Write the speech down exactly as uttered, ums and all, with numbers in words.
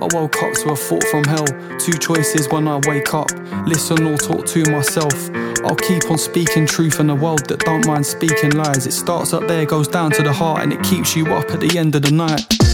I woke up to a thought from hell. Two choices when I wake up: listen or talk to myself. I'll keep on speaking truth in a world that don't mind speaking lies. It starts up there, goes down to the heart, and it keeps you up at the end of the night.